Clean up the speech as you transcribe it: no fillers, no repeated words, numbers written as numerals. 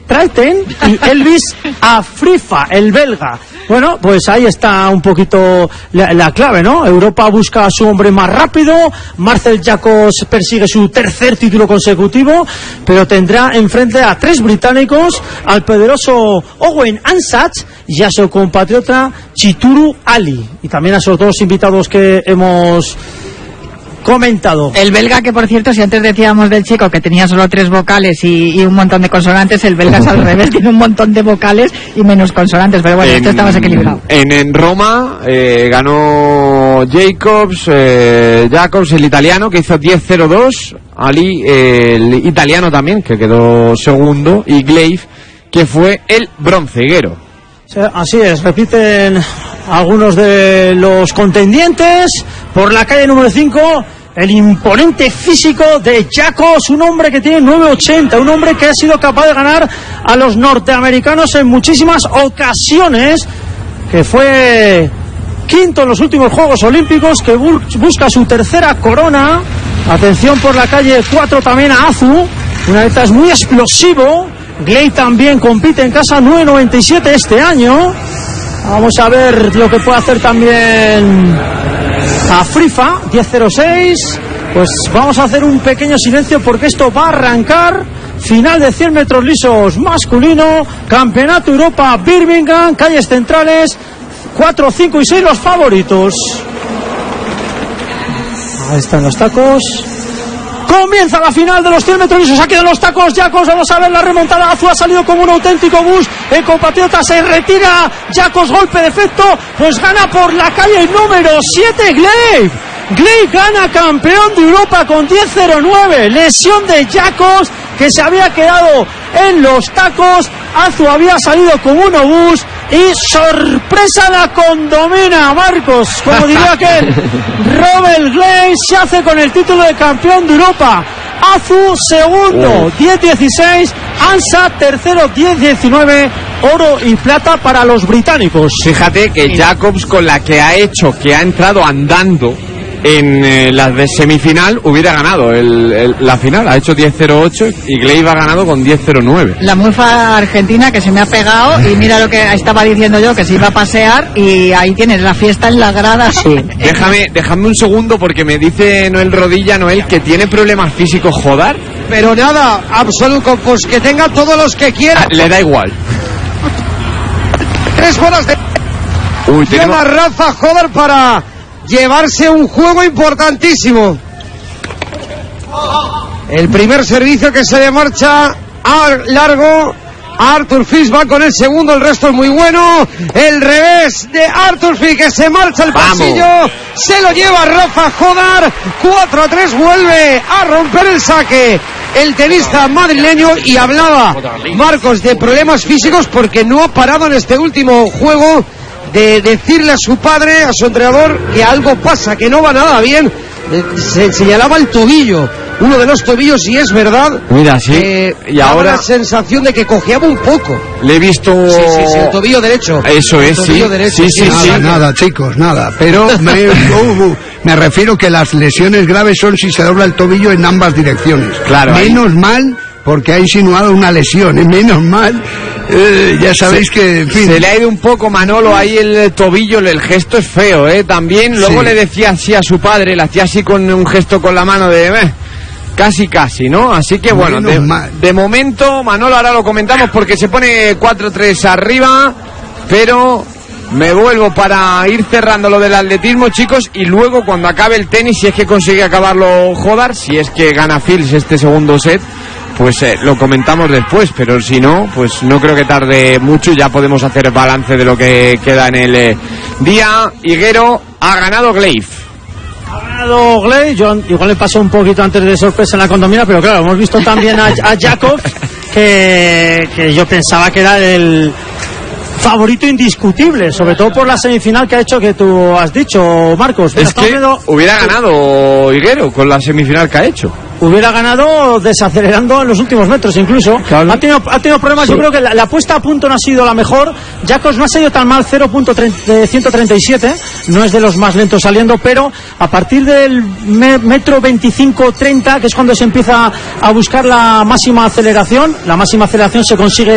Straeten y Elvis Afrifa, el belga. Bueno, pues ahí está un poquito la clave, ¿no? Europa busca a su hombre más rápido, Marcel Jacobs persigue su tercer título consecutivo, pero tendrá enfrente a 3 británicos, al poderoso Owen Ansat y a su compatriota Chituru Ali, y también a esos 2 invitados que hemos comentado. El belga, que por cierto, si antes decíamos del chico que tenía solo 3 vocales y un montón de consonantes, el belga es al revés, tiene un montón de vocales y menos consonantes, pero bueno, esto está más equilibrado. En Roma ganó Jacobs, el italiano, que hizo 10.02, Ali, el italiano también, que quedó segundo, y Gleif, que fue el bronceguero. Sí, así es, repiten algunos de los contendientes. Por la calle número 5, el imponente físico de Jacobs, un hombre que tiene 9.80, un hombre que ha sido capaz de ganar a los norteamericanos en muchísimas ocasiones, que fue quinto en los últimos Juegos Olímpicos, que busca su tercera corona. Atención por la calle 4 también a Azu, una de estas muy explosivo. Gley también compite en casa, 9.97 este año. Vamos a ver lo que puede hacer también Afrifa, 10.06. Pues vamos a hacer un pequeño silencio porque esto va a arrancar. Final de 100 metros lisos masculino, Campeonato Europa Birmingham, calles centrales, 4, 5 y 6 los favoritos. Ahí están los tacos. Comienza la final de los 100 metros lisos. Aquí de los tacos Jacobs. Vamos a ver la remontada. Azu ha salido como un auténtico bus. El compatriota se retira. Jacobs, golpe de efecto. Pues gana por la calle número 7 Gley. Gley gana campeón de Europa con 10.09. Lesión de Jacobs, que se había quedado en los tacos. Azu había salido como un obús. Y sorpresa la condomina, Marcos, como diría aquel. Robert Gley se hace con el título de campeón de Europa. Azu segundo, 10.16. Ansa tercero, 10.19. Oro y plata para los británicos. Fíjate que Jacobs, con la que ha hecho, que ha entrado andando en la de semifinal, hubiera ganado la final. Ha hecho 10.08 y Gley ha ganado con 10.09. La mufa argentina que se me ha pegado, y mira lo que estaba diciendo yo, que se iba a pasear, y ahí tienes la fiesta en la grada. Sí. Déjame un segundo, porque me dice Noel Rodilla, que tiene problemas físicos, Jodar. Pero nada, absoluto, pues que tenga todos los que quiera. Le da igual. 3 bolas de... Lleva Rafa Jodar para llevarse un juego importantísimo. El primer servicio que se le marcha largo. Arthur Fils va con el segundo, el resto es muy bueno. El revés de Arthur Fils, que se marcha al pasillo. Se lo lleva Rafa Jodar. 4-3, vuelve a romper el saque el tenista madrileño. Y hablaba Marcos de problemas físicos, porque no ha parado en este último juego de decirle a su padre, a su entrenador, que algo pasa, que no va nada bien. Se señalaba el tobillo, uno de los tobillos, y es verdad. Mira, sí. Y ahora la sensación de que cojeaba un poco. Le he visto. Sí, el tobillo derecho. Eso es, sí. Derecho, sí. Nada, chicos, nada. Pero me refiero que las lesiones graves son si se dobla el tobillo en ambas direcciones. Claro. Menos mal, porque ha insinuado una lesión. Menos mal. Ya sabéis que, en fin. Se le ha ido un poco, Manolo, ahí el tobillo, el gesto es feo, también. Luego le decía así a su padre, le hacía así con un gesto con la mano de... Casi, ¿no? Así que bueno, de momento, Manolo, ahora lo comentamos porque se pone 4-3 arriba, pero me vuelvo para ir cerrando lo del atletismo, chicos, y luego cuando acabe el tenis, si es que consigue acabarlo Jodar, si es que gana Fils este segundo set, pues lo comentamos después, pero si no, pues no creo que tarde mucho, ya podemos hacer balance de lo que queda en el día. Higuero, ha ganado Gleif. Ha ganado Gley. Yo igual le pasé un poquito antes de sorpresa en la condomina, pero claro, hemos visto también a Jacobs, que yo pensaba que era el favorito indiscutible, sobre todo por la semifinal que ha hecho, que tú has dicho, Marcos. Es que hubiera ganado Higuero con la semifinal que ha hecho. Hubiera ganado desacelerando en los últimos metros incluso. Claro. Ha tenido problemas, sí. Yo creo que la puesta a punto no ha sido la mejor. Jacobs no ha salido tan mal, 0.137, no es de los más lentos saliendo, pero a partir del metro 25-30, que es cuando se empieza a buscar la máxima aceleración se consigue